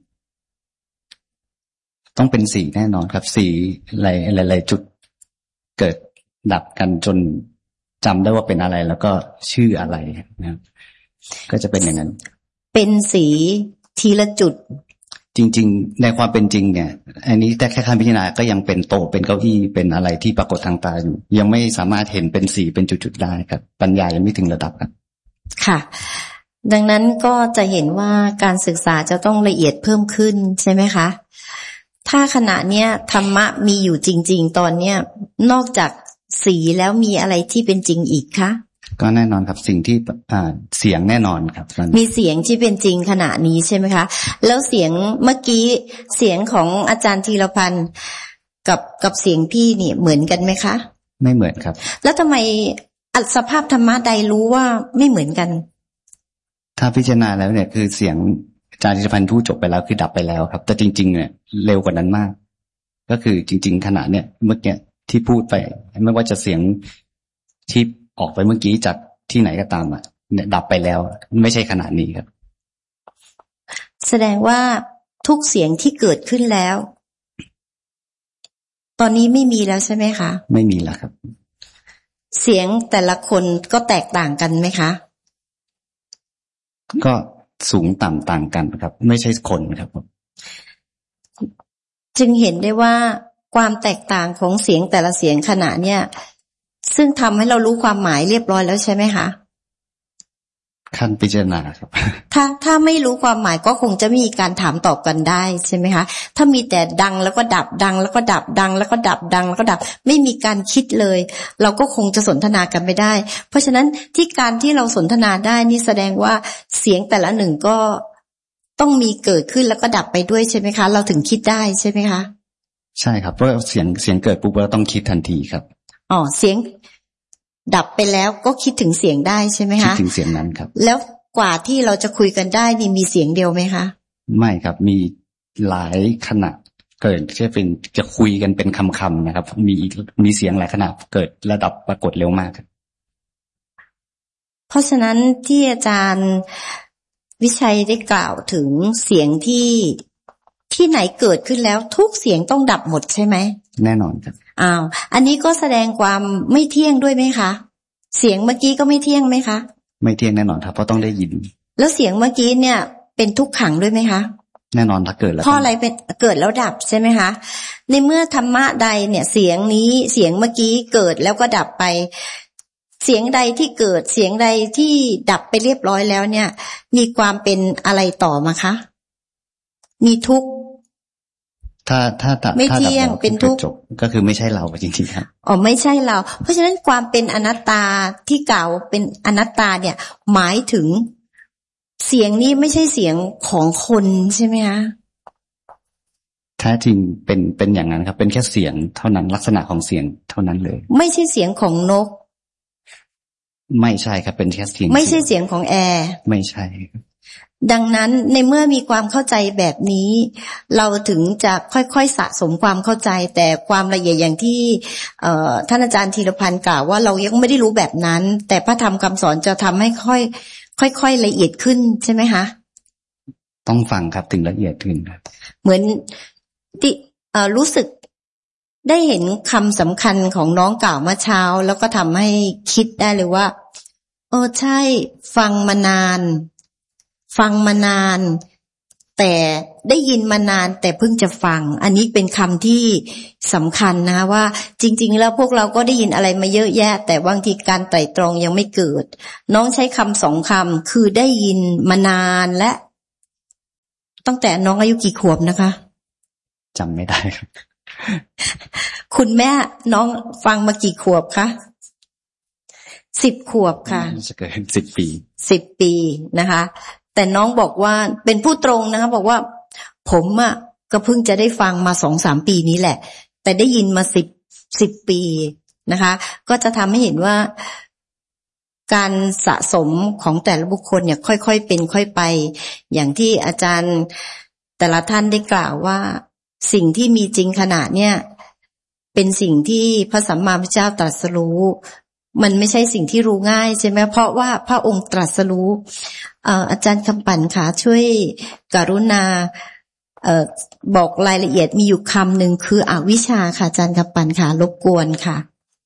ต้องเป็นสีแน่นอนครับสีหลายหลายจุดเกิดดับกันจนจำได้ว่าเป็นอะไรแล้วก็ชื่ออะไรนะครับก็จะเป็นอย่างนั้นเป็นสีทีละจุดจริงๆในความเป็นจริงเนี่ยอันนี้แต่แค่ขั้นพิจารณาก็ยังเป็นโต๊ะเป็นเก้าอี้เป็นอะไรที่ปรากฏทางตาอยู่ยังไม่สามารถเห็นเป็นสีเป็นจุดๆได้ครับปัญญายังไม่ถึงระดับครับค่ะดังนั้นก็จะเห็นว่าการศึกษาจะต้องละเอียดเพิ่มขึ้นใช่ไหมคะถ้าขณะเนี้ยธรรมะมีอยู่จริงๆตอนเนี้ยนอกจากสีแล้วมีอะไรที่เป็นจริงอีกคะก็แน่นอนครับสิ่งที่อ่าเสียงแน่นอนครับมีเสียงที่เป็นจริงขณะนี้ใช่ไหมคะแล้วเสียงเมื่อกี้เสียงของอาจารย์ธีรพันธ์กับกับเสียงพี่นี่เหมือนกันไหมคะไม่เหมือนครับแล้วทำไมสภาพธรรมะใดรู้ว่าไม่เหมือนกันถ้าพิจารณาแล้วเนี่ยคือเสียงอาจารย์ธีรพันธ์พูดจบไปแล้วคือดับไปแล้วครับแต่จริงๆเนี่ยเร็วกว่านั้นมากก็คือจริงๆขณะเนี่ยเมื่อกี้ที่พูดไปไม่ว่าจะเสียงที่ออกไปเมื่อกี้จากที่ไหนก็ตามอ่ะเนี่ยดับไปแล้วไม่ใช่ขนาดนี้ครับแสดงว่าทุกเสียงที่เกิดขึ้นแล้วตอนนี้ไม่มีแล้วใช่ไหมคะไม่มีแล้วครับเสียงแต่ละคนก็แตกต่างกันไหมคะก็สูงต่ำต่างกันครับไม่ใช่คนครับจึงเห็นได้ว่าความแตกต่างของเสียงแต่ละเสียงขณะเนี่ยซึ่งทำให้เรารู้ความหมายเรียบร้อยแล้วใช่ไหมคะขั้นพิจารณาครับถ้าถ้าไม่รู้ความหมายก็คงจะมีการถามตอบกันได้ใช่ไหมคะถ้ามีแต่ดังแล้วก็ดับดังแล้วก็ดับดังแล้วก็ดับดังแล้วก็ดับไม่มีการคิดเลยเราก็คงจะสนทนากันไม่ได้เพราะฉะนั้นที่การที่เราสนทนาได้นี่แสดงว่าเสียงแต่ละหนึ่งก็ต้องมีเกิดขึ้นแล้วก็ดับไปด้วยใช่ไหมคะเราถึงคิดได้ใช่ไหมคะใช่ครับเพราะเสียงเสียงเกิดปุ๊บเราต้องคิดทันทีครับอ๋อเสียงดับไปแล้วก็คิดถึงเสียงได้ใช่ไหมคะคิดถึงเสียงนั้นครับแล้วกว่าที่เราจะคุยกันได้นี่มีเสียงเดียวไหมคะไม่ครับมีหลายขณะเกิดใช่เป็นจะคุยกันเป็นคำๆนะครับมีมีเสียงหลายขณะเกิดระดับปรากฏเร็วมากครับเพราะฉะนั้นที่อาจารย์วิชัยได้กล่าวถึงเสียงที่ที่ไหนเกิดขึ้นแล้วทุกเสียงต้องดับหมดใช่ไหมแน่นอนครับอ้าวอันนี้ก็แสดงความไม่เที่ยงด้วยไหมคะเสียงเมื่อกี้ก็ไม่เที่ยงไหมคะไม่เที่ยงแน่นอนครับเพราะต้องได้ยินแล้วเสียงเมื่อกี้เนี่ยเป็นทุกขังด้วยไหมคะแน่นอนถ้าเกิดแล้วเพราะอะไรเป็นเกิดแล้วดับใช่ไหมคะในเมื่อธรรมะใดเนี่ยเสียงนี้เสียงเมื่อกี้เกิดแล้วก็ดับไปเสียงใดที่เกิดเสียงใดที่ดับไปเรียบร้อยแล้วเนี่ยมีความเป็นอะไรต่อมาคะมีทุกข์ถ้าถ้าถ้าไม่เที่ยงเป็นทุกข์ก็คือไม่ใช่เราจริงๆครับอ๋อไม่ใช่เราเพราะฉะนั้นความเป็นอนัตตาที่กล่าวเป็นอนัตตาเนี่ยหมายถึงเสียงนี้ไม่ใช่เสียงของคนใช่ไหมคะแท้จริงเป็นเป็นอย่างนั้นครับเป็นแค่เสียงเท่านั้นลักษณะของเสียงเท่านั้นเลยไม่ใช่เสียงของนกไม่ใช่ครับเป็นแค่เสียงไม่ใช่เสียงของแอร์ไม่ใช่ดังนั้นในเมื่อมีความเข้าใจแบบนี้เราถึงจะค่อยๆสะสมความเข้าใจแต่ความละเอียดอย่างที่ท่านอาจารย์ธีรพันธ์กล่าวว่าเรายังไม่ได้รู้แบบนั้นแต่พระธรรมคำสอนจะทำให้ค่อยค่อยๆละเอียดขึ้นใช่ไหมคะต้องฟังครับถึงละเอียดขึ้นครับเหมือนที่รู้สึกได้เห็นคำสำคัญของน้องกล่าวเมื่อเช้าแล้วก็ทำให้คิดได้เลยว่าเออใช่ฟังมานานฟังมานานแต่ได้ยินมานานแต่เพิ่งจะฟังอันนี้เป็นคำที่สำคัญนะคะว่าจริงๆแล้วพวกเราก็ได้ยินอะไรมาเยอะแยะแต่บางทีการไตร่ตรองยังไม่เกิดน้องใช้คำสองคำคือได้ยินมานานและตั้งแต่น้องอายุกี่ขวบนะคะจำไม่ได้ครับคุณแม่น้องฟังมากี่ขวบคะสิบขวบค่ะจะเกินสิบปีสิบปีนะคะแต่น้องบอกว่าเป็นผู้ตรงนะคะบอกว่าผมอ่ะก็เพิ่งจะได้ฟังมาสองสามปีนี้แหละแต่ได้ยินมาสิบสิบปีนะคะก็จะทำให้เห็นว่าการสะสมของแต่ละบุคคลเนี่ยค่อยๆเป็นค่อยไปอย่างที่อาจารย์แต่ละท่านได้กล่าวว่าสิ่งที่มีจริงขณะเนี่ยเป็นสิ่งที่พระสัมมาสัมพุทธเจ้าตรัสรู้มันไม่ใช่สิ่งที่รู้ง่ายใช่ไหมเพราะว่าพระองค์ตรัสรู้เอ่ออาจารย์คำปั่นค่ะช่วยกรุณาเอ่อบอกรายละเอียดมีอยู่คำหนึ่งคืออวิชชาค่ะอาจารย์คำปั่นค่ะรบกวนค่ะ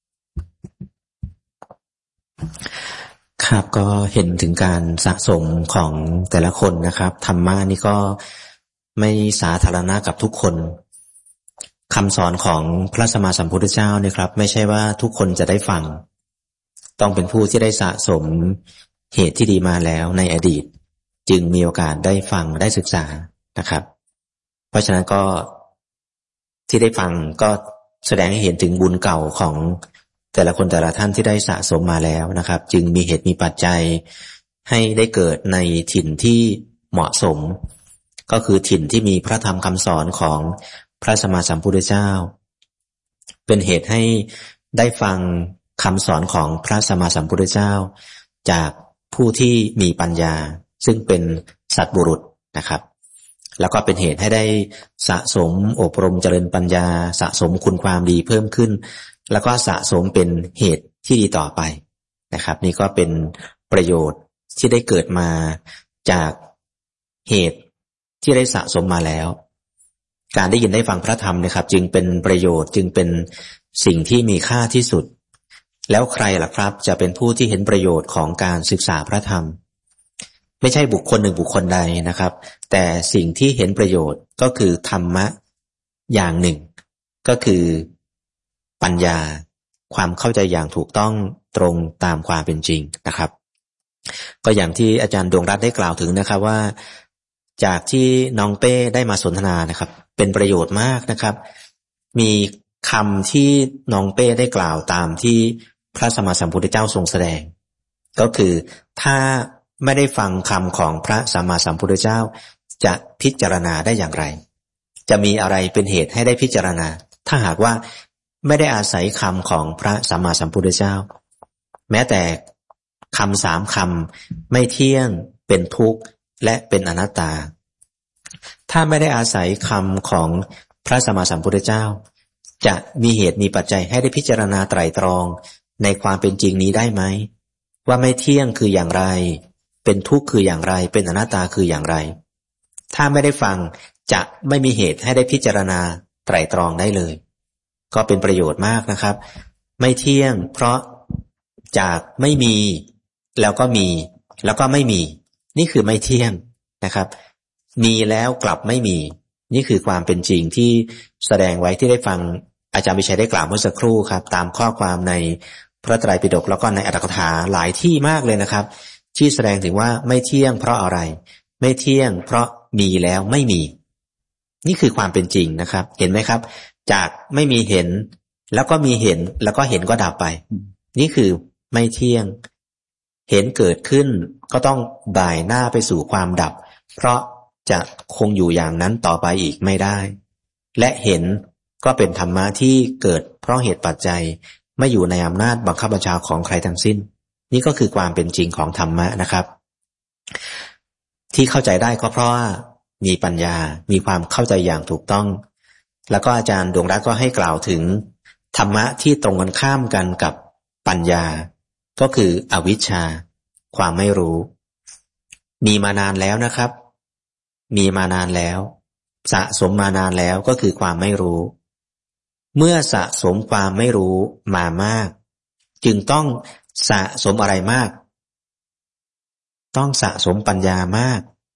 ครับก็เห็นถึงการสะสมของแต่ละคนนะครับธรรมะนี่ก็ไม่สาธารณะกับทุกคนคำสอนของพระสัมมาสัมพุทธเจ้าเนี่ยครับไม่ใช่ว่าทุกคนจะได้ฟังต้องเป็นผู้ที่ได้สะสมเหตุที่ดีมาแล้วในอดีตจึงมีโอกาสได้ฟังได้ศึกษานะครับเพราะฉะนั้นก็ที่ได้ฟังก็แสดงให้เห็นถึงบุญเก่าของแต่ละคนแต่ละท่านที่ได้สะสมมาแล้วนะครับจึงมีเหตุมีปัจจัยให้ได้เกิดในถิ่นที่เหมาะสมก็คือถิ่นที่มีพระธรรมคำสอนของพระสัมมาสัมพุทธเจ้าเป็นเหตุให้ได้ฟังคำสอนของพระสัมมาสัมพุทธเจ้าจากผู้ที่มีปัญญาซึ่งเป็นสัตบุรุษนะครับแล้วก็เป็นเหตุให้ได้สะสมอบรมเจริญปัญญาสะสมคุณความดีเพิ่มขึ้นแล้วก็สะสมเป็นเหตุที่ดีต่อไปนะครับนี่ก็เป็นประโยชน์ที่ได้เกิดมาจากเหตุที่ได้สะสมมาแล้วการได้ยินได้ฟังพระธรรมนะครับจึงเป็นประโยชน์จึงเป็นสิ่งที่มีค่าที่สุดแล้วใครล่ะครับจะเป็นผู้ที่เห็นประโยชน์ของการศึกษาพระธรรมไม่ใช่บุคคลหนึ่งบุคคลใดนะครับแต่สิ่งที่เห็นประโยชน์ก็คือธรรมะอย่างหนึ่งก็คือปัญญาความเข้าใจอย่างถูกต้องตรงตามความเป็นจริงนะครับก็อย่างที่อาจารย์ดวงรัตน์ได้กล่าวถึงนะครับว่าจากที่น้องเป้ได้มาสนทนานะครับเป็นประโยชน์มากนะครับมีคำที่น้องเป้ได้กล่าวตามที่พระสัมมาสัมพุทธเจ้าทรงแสดงก็คือถ้าไม่ได้ฟังคำของพระสัมมาสัมพุทธเจ้าจะพิจารณาได้อย่างไรจะมีอะไรเป็นเหตุให้ได้พิจารณาถ้าหากว่าไม่ได้อาศัยคำของพระสัมมาสัมพุทธเจ้าแม้แต่คำสามคำไม่เที่ยงเป็นทุกข์และเป็นอนัตตาถ้าไม่ได้อาศัยคำของพระสัมมาสัมพุทธเจ้าจะมีเหตุมีปัจจัยให้ได้พิจารณาไตร่ตรองในความเป็นจริงนี้ได้ไหมว่าไม่เที่ยงคืออย่างไรเป็นทุกข์คืออย่างไรเป็นอนัตตาคืออย่างไรถ้าไม่ได้ฟังจะไม่มีเหตุให้ได้พิจารณาไตร่ตรองได้เลยก็เป็นประโยชน์มากนะครับไม่เที่ยงเพราะจากไม่มีแล้วก็มีแล้วก็ไม่มีนี่คือไม่เที่ยงนะครับมีแล้วกลับไม่มีนี่คือความเป็นจริงที่แสดงไว้ที่ได้ฟังอาจารย์วิชัยได้กล่าวเมื่อสักครู่ครับตามข้อความในพระไตรปิฎกแล้วก็ในอรรถกถาหลายที่มากเลยนะครับที่แสดงถึงว่าไม่เที่ยงเพราะอะไรไม่เที่ยงเพราะมีแล้วไม่มีนี่คือความเป็นจริงนะครับเห็นไหมครับจากไม่มีเห็นแล้วก็มีเห็นแล้วก็เห็นก็ดับไปนี่คือไม่เที่ยงเห็นเกิดขึ้นก็ต้องบ่ายหน้าไปสู่ความดับเพราะจะคงอยู่อย่างนั้นต่อไปอีกไม่ได้และเห็นก็เป็นธรรมะที่เกิดเพราะเหตุปัจจัยไม่อยู่ในอำนาจบังคับบัญชาของใครทั้งสิ้นนี่ก็คือความเป็นจริงของธรรมะนะครับที่เข้าใจได้ก็เพราะว่ามีปัญญามีความเข้าใจอย่างถูกต้องแล้วก็อาจารย์ดวงรัตน์ก็ให้กล่าวถึงธรรมะที่ตรงกันข้ามกันกับปัญญาก็คืออวิชชาความไม่รู้มีมานานแล้วนะครับมีมานานแล้วสะสมมานานแล้วก็คือความไม่รู้เมื่อสะสมความไม่รู้มามากจึงต้องสะสมอะไรมากต้องสะสมปัญญามาก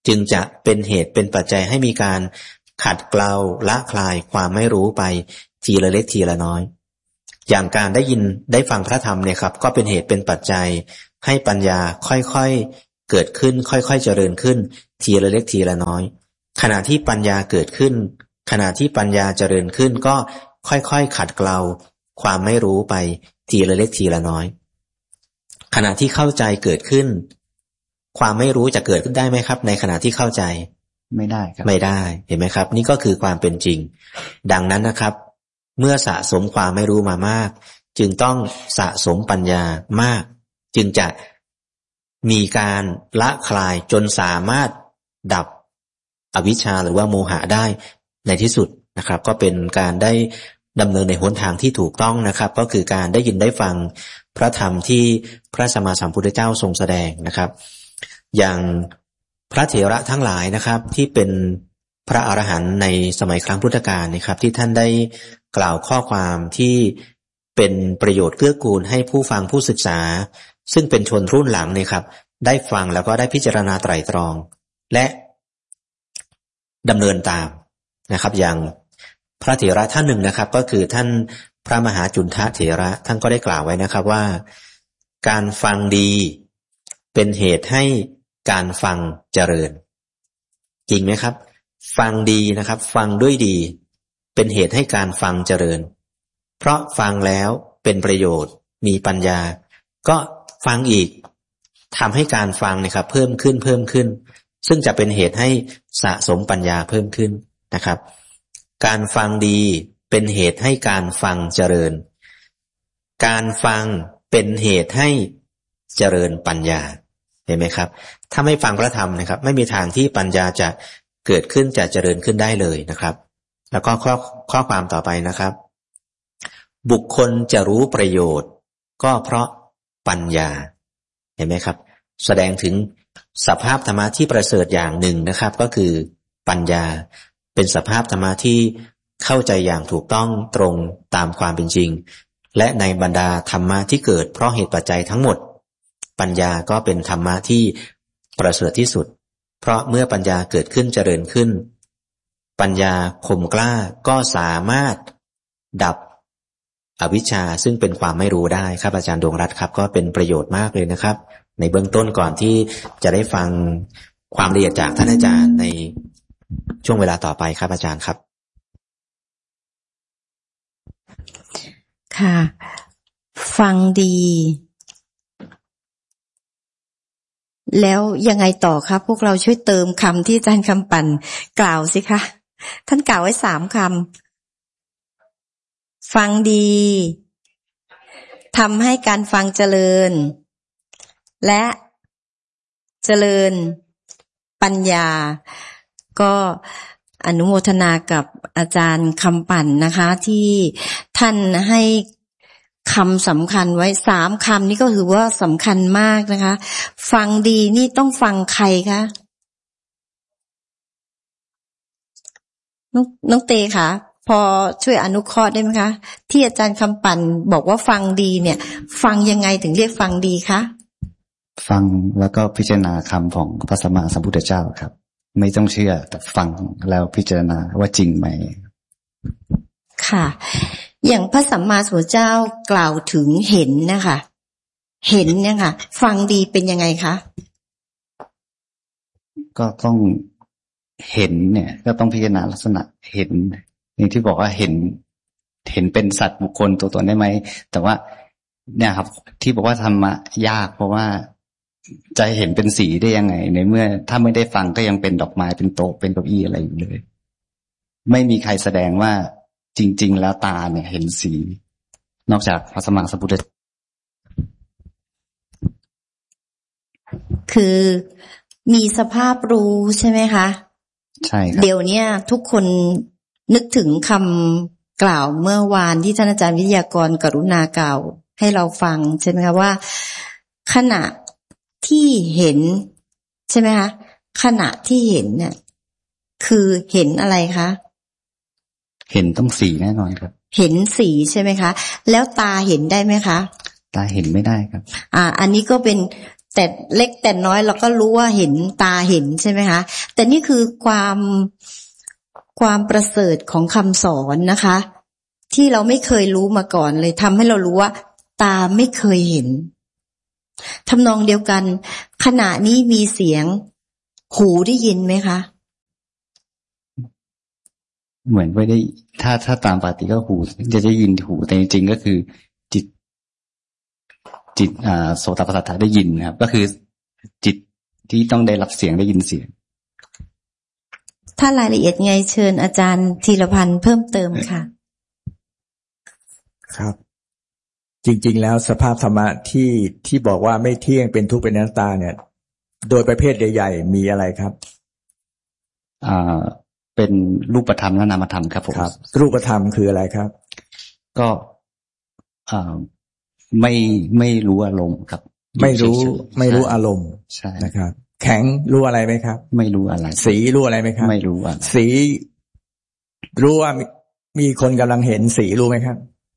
จึงจะเป็นเหตุเป็นปัจจัยให้มีการขัดเกลาละคลายความไม่รู้ไปทีละเล็กทีละน้อยอย่างการได้ยินได้ฟังพระธรรมเนี่ยครับก็เป็นเหตุเป็นปัจจัยให้ปัญญาค่อยๆเกิดขึ้นค่อยๆเจริญขึ้นทีละเล็กทีละน้อยขณะที่ปัญญาเกิดขึ้นขณะที่ปัญญาเจริญขึ้นก็ค่อยๆขัดเกลาความไม่รู้ไปทีละเล็กทีละน้อยขณะที่เข้าใจเกิดขึ้นความไม่รู้จะเกิดขึ้นได้ไหมครับในขณะที่เข้าใจไม่ได้ครับไม่ได้เห็นไหมครับนี่ก็คือความเป็นจริงดังนั้นนะครับเมื่อสะสมความไม่รู้มามากจึงต้องสะสมปัญญามากจึงจะมีการละคลายจนสามารถดับอวิชชาหรือว่าโมหะได้ในที่สุดนะครับก็เป็นการได้ดำเนินในหนทางที่ถูกต้องนะครับก็คือการได้ยินได้ฟังพระธรรมที่พระสัมมาสัมพุทธเจ้าทรงแสดงนะครับอย่างพระเถระทั้งหลายนะครับที่เป็นพระอรหันต์ในสมัยครั้งพุทธกาลนะครับที่ท่านได้กล่าวข้อความที่เป็นประโยชน์เกื้อกูลให้ผู้ฟังผู้ศึกษาซึ่งเป็นชนรุ่นหลังเนี่ยครับได้ฟังแล้วก็ได้พิจารณาไตร่ตรองและดำเนินตามนะครับอย่างพระเถระท่านหนึ่งนะครับก็คือท่านพระมหาจุนทะเถระท่านก็ได้กล่าวไว้นะครับว่าการฟังดีเป็นเหตุให้การฟังเจริญจริงไหมครับฟังดีนะครับฟังด้วยดีเป็นเหตุให้การฟังเจริญเพราะฟังแล้วเป็นประโยชน์มีปัญญาก็ฟังอีกทำให้การฟังนะครับเพิ่มขึ้นเพิ่มขึ้นซึ่งจะเป็นเหตุให้สะสมปัญญาเพิ่มขึ้นนะครับการฟังดีเป็นเหตุให้การฟังเจริญการฟังเป็นเหตุให้เจริญปัญญาเห็นไหมครับถ้าไม่ฟังพระธรรมนะครับไม่มีทางที่ปัญญาจะเกิดขึ้นจะเจริญขึ้นได้เลยนะครับแล้วก็ข้อข้อความต่อไปนะครับบุคคลจะรู้ประโยชน์ก็เพราะปัญญาเห็นไหมครับแสดงถึงสภาพธรรมะที่ประเสริฐอย่างหนึ่งนะครับก็คือปัญญาเป็นสภาพธรรมะที่เข้าใจอย่างถูกต้องตรงตามความเป็นจริงและในบรรดาธรรมะที่เกิดเพราะเหตุปัจจัยทั้งหมดปัญญาก็เป็นธรรมะที่ประเสริฐที่สุดเพราะเมื่อปัญญาเกิดขึ้นเจริญขึ้นปัญญาคมกล้าก็สามารถดับอวิชชาซึ่งเป็นความไม่รู้ได้ครับอาจารย์ดวงรัตน์ครับก็เป็นประโยชน์มากเลยนะครับในเบื้องต้นก่อนที่จะได้ฟังความละเอียดจากท่านอาจารย์ในช่วงเวลาต่อไปครับอาจารย์ครับค่ะฟังดีแล้วยังไงต่อครับพวกเราช่วยเติมคำที่อาจารย์คำปั่นกล่าวสิคะท่านกล่าวไว้สามคำฟังดีทำให้การฟังเจริญและเจริญปัญญาก็อนุโมทนากับอาจารย์คำปั่นนะคะที่ท่านให้คำสำคัญไว้สามคำนี้ก็ถือว่าสำคัญมากนะคะฟังดีนี่ต้องฟังใครคะน้องน้องเตค่ะพอช่วยอนุเคราะห์ได้ไหมคะที่อาจารย์คำปั่นบอกว่าฟังดีเนี่ยฟังยังไงถึงเรียกฟังดีคะฟังแล้วก็พิจารณาคำของพระสัมมาสัมพุทธเจ้าครับไม่ต้องเชื่อแต่ฟังแล้วพิจารณาว่าจริงไหมค่ะอย่างพระสัมมาสัมพุทธเจ้ากล่าวถึงเห็นนะคะเห็นเนี่ยค่ะฟังดีเป็นยังไงคะก็ต้องเห็นเนี่ยก็ต้องพิจารณาลักษณะเห็นอย่างที่บอกว่าเห็นเห็นเป็นสัตว์บุคคลตัวตนได้ไหมแต่ว่าเนี่ยครับที่บอกว่าธรรมะยากเพราะว่าจะเห็นเป็นสีได้ยังไงในเมื่อถ้าไม่ได้ฟังก็ยังเป็นดอกไม้เป็นโต๊ะเป็นเก้าอี้อะไรอยู่เลยไม่มีใครแสดงว่าจริงๆแล้วตาเนี่ยเห็นสีนอกจากพระสัมมาสัมพุทธเจ้าคือมีสภาพรู้ใช่ไหมคะใช่ครับเดี๋ยวนี้ทุกคนนึกถึงคำกล่าวเมื่อวานที่ท่านอาจารย์วิทยากรกรุณากล่าวให้เราฟังใช่ไหมคะว่าขณะที่เห็นใช่ไหมคะขณะที่เห็นเนี่ยคือเห็นอะไรคะเห็นต้องสีแน่นอนครับเห็นสีใช่ไหมคะแล้วตาเห็นได้ไหมคะตาเห็นไม่ได้ครับอ่าอันนี้ก็เป็นแต่เล็กแต่น้อยเราก็รู้ว่าเห็นตาเห็นใช่ไหมคะแต่นี่คือความความประเสริฐของคำสอนนะคะที่เราไม่เคยรู้มาก่อนเลยทำให้เรารู้ว่าตาไม่เคยเห็นทำนองเดียวกันขณะนี้มีเสียงหูได้ยินไหมคะเหมือนไม่ได้ถ้าถ้าตามปกติก็หูจะได้ยินหูแต่จริงๆก็คือจิตจิตอ่าโสตประสาทได้ยินนะครับก็คือจิตที่ต้องได้รับเสียงได้ยินเสียงถ้ารายละเอียดไงเชิญอาจารย์ธีรพันธ์เพิ่มเติมค่ะครับจริงๆแล้วสภาพธรรมะที่ที่บอกว่าไม่เที่ยงเป็นทุกข์เป็นอนัตตาเนี่ยโดยประเภทใหญ่ๆมีอะไรครับอ่าเป็นรูปธรรมและนามธรรมครับผมครับรูปธรรมคืออะไรครับก็อ่าไม่ไม่รู้อารมณ์ครับไม่รู้ไม่รู้อารมณ์ใช่นะครับแข็งรู้อะไรไหมครับไม่รู้อะไรสีรู้อะไรไหมครับไม่รู้อะไรสีรู้ว่ามีคนกำลังเห็นสีรู้ไหมครับ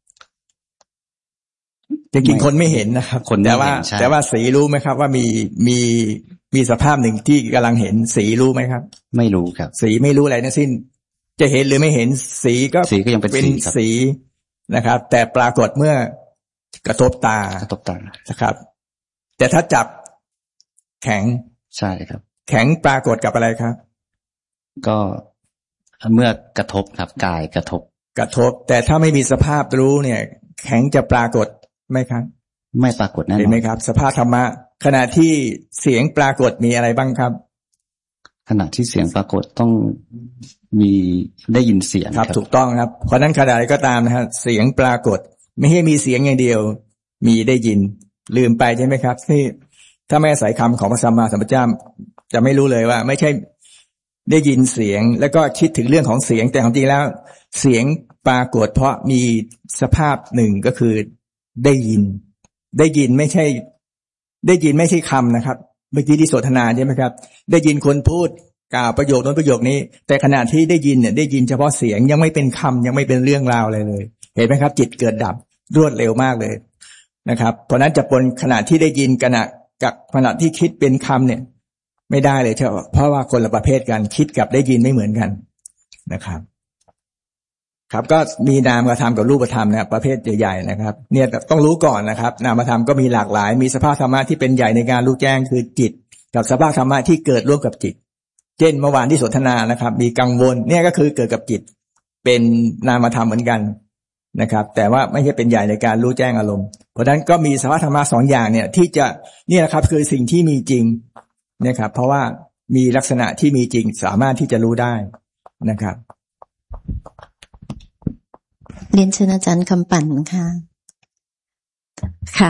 จริงๆคนไม่เห็นนะครับแต่ว่าแต่ว่าสีรู้ไหมครับว่ามีมีมีสภาพหนึ่งที่กำลังเห็นสีรู้ไหมครับไม่รู้ครับสีไม่รู้อะไรทั้งสิ้นจะเห็นหรือไม่เห็นสีก็สีก็ยังเป็นเป็นสีนะครับแต่ปรากฏเมื่อกระทบตากระทบตานะครับแต่ถ้าจับแข็งใช่ครับแข็งปรากฏกับอะไรครับก็เมื่อกระทบครับกายกระทบกระทบแต่ถ้าไม่มีสภาพรู้เนี่ยแข็งจะปรากฏไหมครับไม่ปรากฏแน่นอนเห็นไหมครับสภาพธรรมะขณะที่เสียงปรากฏมีอะไรบ้างครับขณะที่เสียงปรากฏต้องมีได้ยินเสียงครับถูกต้องครับเพราะนั้นขณะใดก็ตามนะฮะเสียงปรากฏไม่ให้มีเสียงอย่างเดียวมีได้ยินลืมไปใช่ไหมครับที่ถ้าไม่อาศัยคำของพระสัมมาสัมพุทธเจ้าจะไม่รู้เลยว่าไม่ใช่ได้ยินเสียงแล้วก็คิดถึงเรื่องของเสียงแต่ความจริงแล้วเสียงปรากฏเพราะมีสภาพหนึ่งก็คือได้ยินได้ยินไม่ใช่ได้ยินไม่ใช่คำนะครับเมื่อกี้ที่สนทนาใช่ไหมครับได้ยินคนพูดกล่าวประโยคนั้นประโยคนี้แต่ขณะที่ได้ยินเนี่ยได้ยินเฉพาะเสียงยังไม่เป็นคำยังไม่เป็นเรื่องราวอะไรเลยเห็นไหมครับจิตเกิดดับรวดเร็วมากเลยนะครับเพราะนั้นจะปนขณะที่ได้ยินขณะกับขณะที่คิดเป็นคำเนี่ยไม่ได้เลยเพราะว่าคนละประเภทกันคิดกับได้ยินไม่เหมือนกันนะครับครับก็มีนามธรรมกับรูปธรรมนะประเภทใหญ่ๆนะครับเนี่ยต้องรู้ก่อนนะครับนามธรรมก็มีหลากหลายมีสภาพธรรมะที่เป็นใหญ่ในการรู้แจ้งคือจิตกับสภาพธรรมะที่เกิดร่วมกับจิตเช่นเมื่อวานที่สนทนานะครับมีกังวลเนี่ยก็คือเกิดกับจิตเป็นนามธรรมเหมือนกันนะครับแต่ว่าไม่ใช่เป็นใหญ่ในการรู้แจ้งอารมณ์เพราะฉะนั้นก็มีสภาพธรรมะสองอย่างเนี่ยที่จะนี่แหละครับคือสิ่งที่มีจริงนะครับเพราะว่ามีลักษณะที่มีจริงสามารถที่จะรู้ได้นะครับเรียนเชิญอาจารย์คำปั่นค่ะค่ะ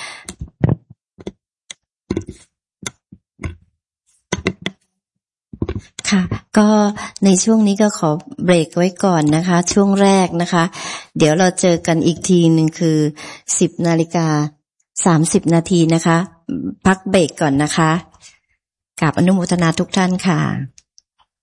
ค่ะก็ในช่วงนี้ก็ขอเบรกไว้ก่อนนะคะช่วงแรกนะคะเดี๋ยวเราเจอกันอีกทีหนึ่งคือสิบนาฬิกาสามสิบนาทีนะคะพักเบรกก่อนนะคะกราบอนุโมทนาทุกท่านค่ะ